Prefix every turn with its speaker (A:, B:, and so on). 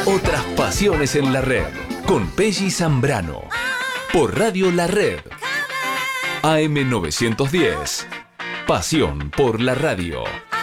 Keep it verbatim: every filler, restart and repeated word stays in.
A: Otras pasiones en la red, con Pelli Zambrano. Por Radio La Red. A M novecientos diez. Pasión por la radio.